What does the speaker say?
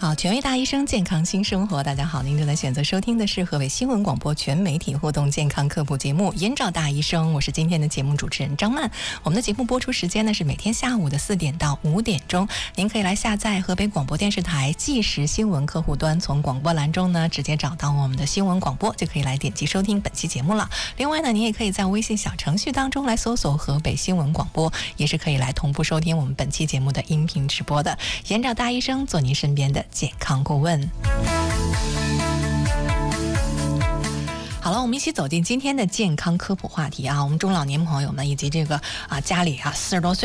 好，权威大医生健康新生活，大家好，您正在选择收听的是河北新闻广播全媒体互动健康科普节目《颜照大医生》，我是今天的节目主持人张曼。我们的节目播出时间呢是每天下午的4点到5点钟，您可以来下载河北广播电视台即时新闻客户端，从广播栏中呢直接找到我们的新闻广播，就可以来点击收听本期节目了。另外呢，您也可以在微信小程序当中来搜索河北新闻广播，也是可以来同步收听我们本期节目的音频直播的。颜照大医生，做您身边的健康顾问。好了，我们一起走进今天的健康科普话题啊！我们中老年朋友们以及这个家里40多岁